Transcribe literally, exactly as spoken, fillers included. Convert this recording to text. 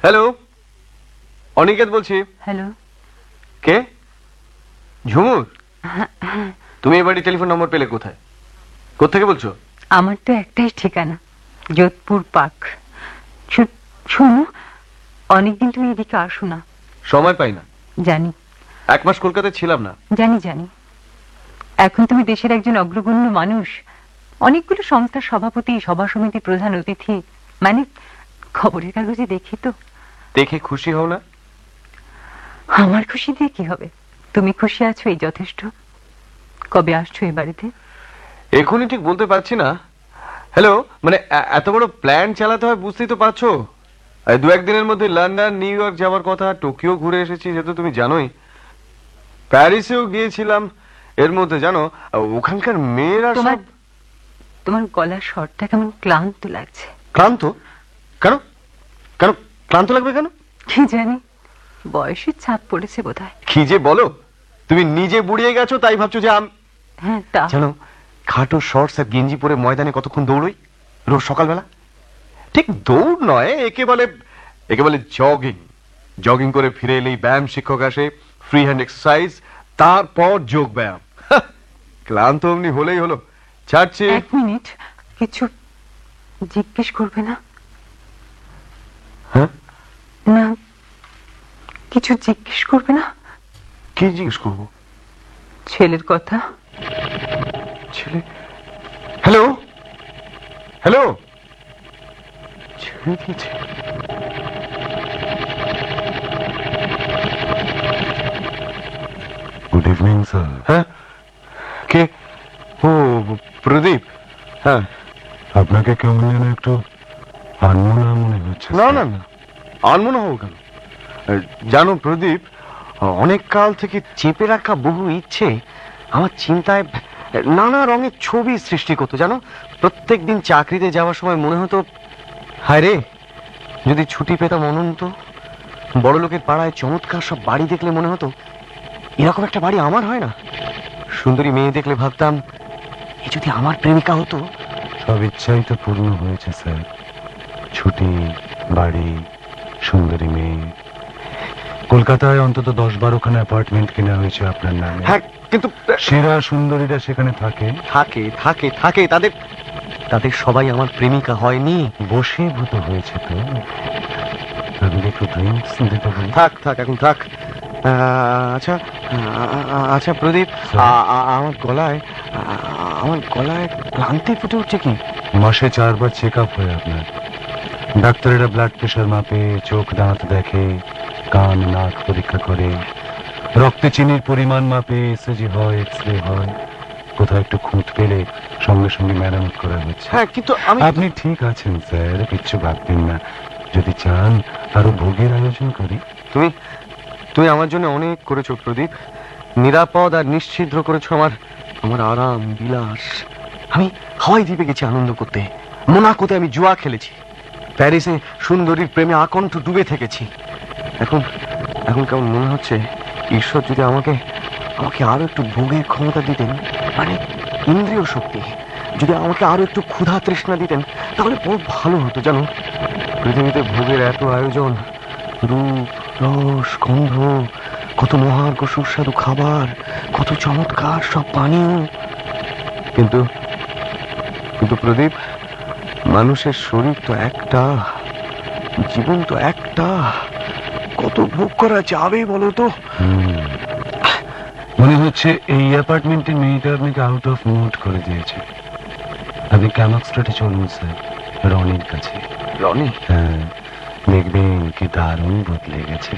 Hello, Aniket বলছি। Hello, কে? ঝুমুর? তুমি এই বাড়ি টেলিফোন নম্বর পেলে কোথায়? কোত্থেকে বলছো? আমার তো একটাই ঠিকানা, যোধপুর পার্ক। শোনো, অনেকদিন তুমি এদিকে আসো না। সময় পাই না। জানি। এক মাস কলকাতায় ছিলাম না। জানি জানি এখন তুমি দেশের একজন অগ্রগণ্য মানুষ, অনেকগুলো সংস্থার সভাপতি, সভা সমিতি প্রধান অতিথি, মানে খবরের কাগজে দেখি তো। দেখে খুশি হও না? আমার খুশি দিয়ে কি হবে? তুমি খুশি আছো, এই যথেষ্ট। কবে আসছো এই বাড়িতে? এখনই ঠিক বলতে পারছি না। হ্যালো, মানে এত বড় প্ল্যান চালাতে হয় বুঝতেই তো পারছো। দু একদিনের মধ্যে লন্ডন, নিউ ইয়র্ক যাওয়ার কথা, টোকিও ঘুরে এসেছি, যেহেতু তুমি জানোই। প্যারিসেও গিয়েছিলাম এর মধ্যে, জানো ওখানকার মেয়েরা সব। তোমার গলার স্বরটা কেমন ক্লান্ত লাগছে। ক্লান্ত? কেন কেন ক্লান্ত লাগবে কেন? কি জানি, বয়সের ছাপ পড়েছে বোধহয়। কি যে বলো, তুমি নিজে বুড়িয়ে গেছো তাই ভাবছো যে আম হ্যাঁ, তা জানো খাটো শর্টস আর গেঞ্জি পরে ময়দানে কতক্ষণ দৌড়ই রোজ সকালবেলা। ঠিক দৌড় নয়, একে বলে একে বলে জগিং। জগিং করে ফিরে এলেই ব্যায়াম শিক্ষক আসে, ফ্রি হ্যান্ড এক্সারসাইজ, তারপর যোগ ব্যায়াম। ক্লান্ত অমনি হলেই হলো। ছাড়ছি। এক মিনিট, কিছু জিজ্ঞেস করবে না? হ্যাঁ, না, কিছু জিজ্ঞেস করবে না? কি জিজ্ঞেস করবো? ছেলের কথা। ছেলে? হ্যালো হ্যালো, ছেড়ে দিয়েছে? Good evening sir. হ্যাঁ, কে? ও, প্রদীপ। হ্যাঁ। আপনাকে কেমন যেন একটু আনমনা মনে হচ্ছে। না না না, আনমনা হবো কেন? জানো প্রদীপ, অনেক কাল থেকে চেপে রাখা বহু ইচ্ছে আমার চিন্তায় নানা রঙের ছবি সৃষ্টি করতো। জানো, প্রত্যেক দিন চাকরিতে যাওয়ার সময় মনে হতো, হায় রে যদি ছুটি পেতাম অনন্ত। বড় লোকের পাড়ায় চমৎকার সব বাড়ি দেখলে মনে হতো এরকম একটা বাড়ি আমার হয় না। সুন্দরী মেয়ে দেখলে ভাবতাম এ যদি আমার প্রেমিকা হতো। সব ইচ্ছাই তো পূর্ণ হয়েছে স্যার। ছুটি, বাড়ি, সুন্দরী মেয়ে। কলকাতায় অন্তত দশ বারোখানা অ্যাপার্টমেন্ট কেনা হয়েছে আপনার নামে। হ্যাঁ, কিন্তু সেরা সুন্দরীরা সেখানে থাকে। থাকে থাকে থাকে তাদের তাদের সবাই আমার প্রেমিকা হয়নি। বশীভূত হয়েছে তো। তাদের একটু ড্রিঙ্কস দিতে পারি? থাক থাক এখন থাক। আচ্ছা আচ্ছা প্রদীপ, আমার গলায় আমার গলায় ক্লান্তি ফুটে উঠছে কি? মাসে চারবার চেক আপ হয় আপনার। ডাক্তারেরা ব্লাড প্রেশার মাপে, চোখ দাঁত দেখে, কান নাক পরীক্ষা করে, রক্তে চিনির পরিমাণ মাপে, ইসিজি হয়, এক্স রে হয়। কোথাও একটু খুঁত পেলে সঙ্গে সঙ্গে মেরামত করা হচ্ছে। হ্যাঁ, কিন্তু আমি। আপনি ঠিক আছেন স্যার, কিচ্ছু ভাববেন না। যদি চান আরো ভোগের আয়োজন করি। তুমি তুমি আমার জন্য অনেক করেছো প্রদীপ। নিরাপদ আর নিশ্ছিদ্র করেছো আমার আমার আরাম বিলাস। আমি হাওয়াই দ্বীপে গেছি আনন্দ করতে, মোনাকোতে আমি জুয়া খেলেছি, প্যারিসে সুন্দরীর প্রেমে আকণ্ঠ ডুবে থেকেছি। এখন এখন কেমন মনে হচ্ছে ঈশ্বর যদি আমাকে আমাকে আরো একটু ভোগের ক্ষমতা দিতেন, মানে ইন্দ্রিয় শক্তি, যদি আমাকে আরো একটু ক্ষুধা তৃষ্ণা দিতেন, তাহলে বড় ভালো হতো। জানো, পৃথিবীতে ভোগের এত আয়োজন, রূপ রস গন্ধ, কত মহার্ঘ সুস্বাদু খাবার, কত চমৎকার সব পানীয়, কিন্তু কিন্তু প্রদীপ, মানুষের শরীর তো একটা, জীবন তো একটা, কত ভোগ করা যাবে বলো তো? মনে হচ্ছে এই অ্যাপার্টমেন্টের মেয়েটা আপনাকে আউট অফ মুড করে দিয়েছে। আপনি ক্যামাক স্ট্রিটে চলুন স্যার, রনির কাছে। রনি? হ্যাঁ, দেখবেন কি দারুণ বদলে গেছে।